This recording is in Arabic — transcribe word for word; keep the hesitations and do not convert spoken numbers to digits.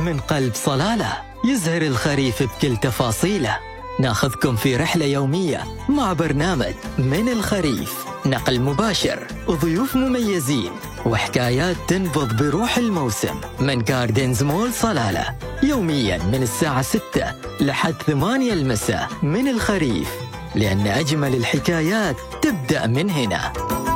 من قلب صلالة، يزهر الخريف بكل تفاصيله. ناخذكم في رحلة يومية مع برنامج من الخريف، نقل مباشر وضيوف مميزين وحكايات تنبض بروح الموسم من جاردنز مول صلالة، يوميا من الساعة ستة لحد ثمانية المساء. من الخريف، لأن أجمل الحكايات تبدأ من هنا.